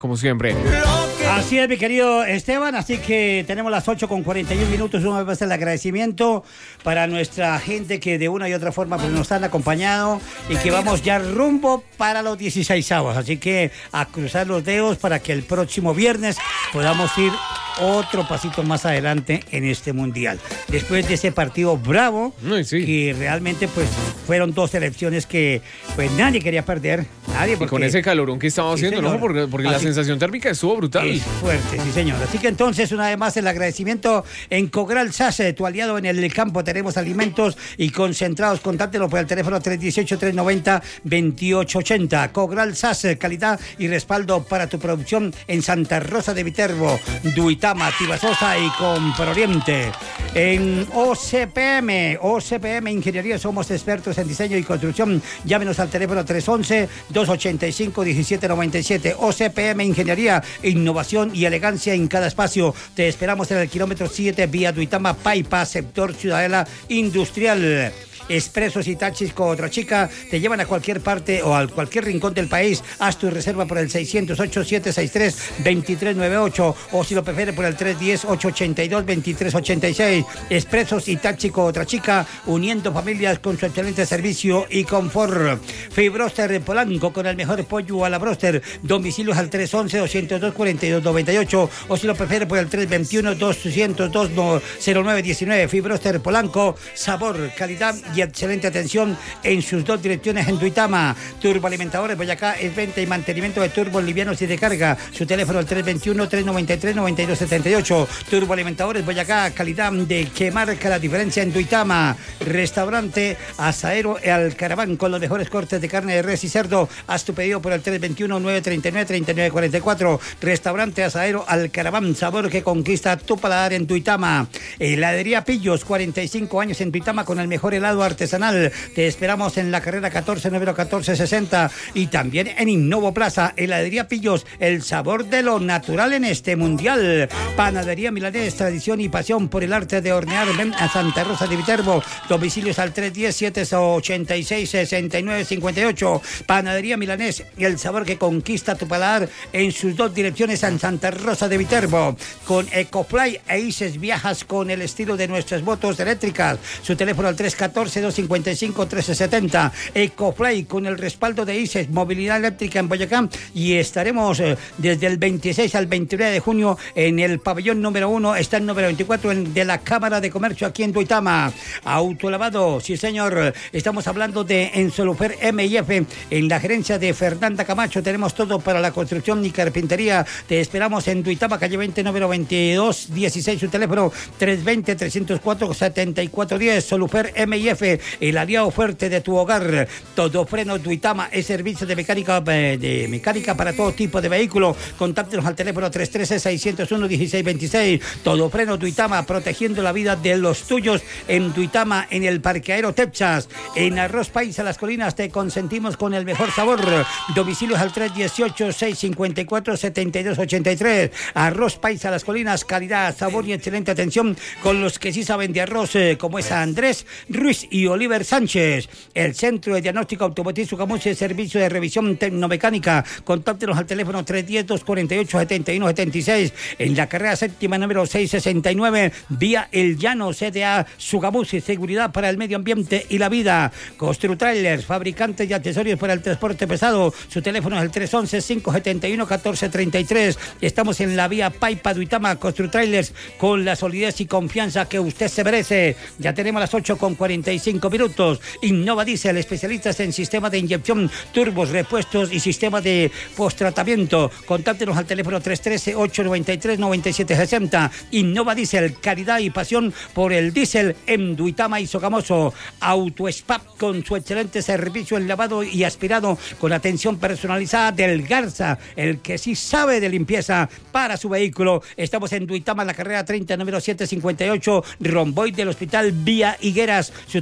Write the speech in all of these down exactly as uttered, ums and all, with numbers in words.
como siempre. Así es, mi querido Esteban, así que tenemos las ocho con cuarenta y un minutos, una vez más el agradecimiento para nuestra gente que de una y otra forma pues, nos han acompañado y que vamos ya rumbo para los dieciseisavos, así que a cruzar los dedos para que el próximo viernes podamos ir otro pasito más adelante en este mundial. Después de ese partido bravo, Ay, sí. que realmente pues fueron dos elecciones que pues nadie quería perder, nadie. Y con ese calorón que estaba Sí, haciendo, ¿no? señor. Porque, porque la Así- sensación térmica estuvo brutal. Es fuerte, sí señor. Así que entonces, una vez más, el agradecimiento en Cogral Sase, tu aliado en el campo. Tenemos alimentos y concentrados. Contáctelo por el teléfono tres uno ocho, tres nueve cero, dos ocho ocho cero. Cogral Sase, calidad y respaldo para tu producción en Santa Rosa de Viterbo, Duitama, Tibasosa y Comproriente. En O C P M, O C P M Ingeniería, somos expertos en diseño y construcción. Llámenos al teléfono tres once, dos ochenta y cinco, diecisiete noventa y siete. O C P M Ingeniería, innovación y elegancia en cada espacio. Te esperamos en el kilómetro siete, vía Duitama, Paipa, sector Ciudadela Industrial. Expresos y taxis con otra chica te llevan a cualquier parte o a cualquier rincón del país. Haz tu reserva por el seiscero ocho, siete seis tres, dos tres nueve ocho o si lo prefieres por el tres uno cero, ocho ocho dos, dos tres ocho seis. Expresos y taxi con otra chica, uniendo familias con su excelente servicio y confort. Fibroster de Polanco, con el mejor pollo a la broster. Domicilios al tres once, doscientos dos, cuarenta y dos noventa y ocho o si lo prefieres por el tres veintiuno, doscientos dos, cero nueve diecinueve. Fibroster Polanco, sabor, calidad y excelente atención en sus dos direcciones en Duitama. Turboalimentadores Boyacá es venta y mantenimiento de turbos livianos y de carga. Su teléfono el tres veintiuno, tres noventa y tres, noventa y dos setenta y ocho. Turboalimentadores Boyacá, calidad de que marca la diferencia en Duitama. Restaurante Asadero El Caraván, con los mejores cortes de carne de res y cerdo. Haz tu pedido por el tres veintiuno, nueve treinta y nueve, treinta y nueve cuarenta y cuatro. Restaurante Asadero El Caraván, sabor que conquista tu paladar en Duitama. Heladería Pillos, cuarenta y cinco años en Duitama con el mejor helado artesanal. Te esperamos en la carrera catorce, número catorce sesenta y también en Innovo Plaza. Heladería Pillos, el sabor de lo natural en este mundial. Panadería Milanés, tradición y pasión por el arte de hornear. Ven a Santa Rosa de Viterbo. Domicilios al tres uno cero, siete ochenta y seis, sesenta y nueve cincuenta y ocho. Panadería Milanés, el sabor que conquista tu paladar en sus dos direcciones en Santa Rosa de Viterbo. Con Ecofly e Ices viajas con el estilo de nuestras motos eléctricas. Su teléfono al tres uno cuatro, dos cinco cinco, trece setenta. Ecofly, con el respaldo de Ices, movilidad eléctrica en Boyacá, y estaremos eh, desde el veintiséis al veintinueve de junio en el pabellón número uno, está el número veinticuatro en, de la Cámara de Comercio aquí en Duitama. Autolavado, sí señor, estamos hablando de Ensolufer M I F en la gerencia de Fernanda Camacho. Tenemos todo para la construcción y carpintería. Te esperamos en Duitama, calle veinte, número veintidós dieciséis, su teléfono tres veinte, trescientos cuatro, setenta y cuatro diez. Solufer M I F, el aliado fuerte de tu hogar. Todo Freno Duitama es servicio de mecánica eh, de mecánica para todo tipo de vehículo. Contáctenos al teléfono tres uno tres, seis cero uno, uno seis dos seis. Todo Freno Duitama, protegiendo la vida de los tuyos en Duitama, en el Parqueadero Texas. En Arroz Paisa Las Colinas te consentimos con el mejor sabor. Domicilios al tres dieciocho, seis cincuenta y cuatro, setenta y dos ochenta y tres. Arroz Paisa Las Colinas, calidad, sabor y excelente atención con los que sí saben de arroz, eh, como es Andrés Ruiz y Oliver Sánchez. El Centro de Diagnóstico Automotriz Sucamuche, servicio de revisión tecnomecánica. Contáctenos al teléfono tres uno cero, dos cuarenta y ocho, setenta y uno setenta y seis. En la carrera séptima, número seiscientos sesenta y nueve, vía El Llano, C D A Sucamuche, seguridad para el medio ambiente y la vida. Construtrailers, fabricantes y accesorios para el transporte pesado. Su teléfono es el tres once, cinco setenta y uno, catorce treinta y tres. Estamos en la vía Paipa Duitama. Construtrailers, con la solidez y confianza que usted se merece. Ya tenemos las ocho con cuarenta y cinco minutos. Innova Diesel, especialistas en sistemas de inyección, turbos, repuestos y sistemas de posttratamiento. Contáctenos al teléfono tres uno tres, ocho nueve tres, nueve siete seis cero. Innova Diesel, caridad y pasión por el diésel en Duitama y Sogamoso. Autospa, con su excelente servicio en lavado y aspirado, con atención personalizada del Garza, el que sí sabe de limpieza para su vehículo. Estamos en Duitama, la carrera treinta, número setecientos cincuenta y ocho, Romboy del Hospital Vía Higueras. Su teléfono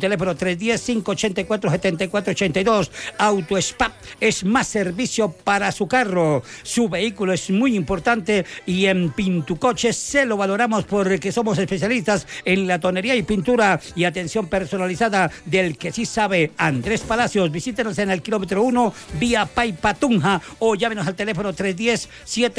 teléfono tres uno cero, cinco ocho cuatro, siete cuatro ocho dos. Auto Spa es más servicio para su carro. Su vehículo es muy importante y en Pintucoche se lo valoramos porque somos especialistas en la tonería y pintura y atención personalizada del que sí sabe. Andrés Palacios, visítenos en el kilómetro uno, vía Paipa Tunja, o llámenos al teléfono tres uno cero, siete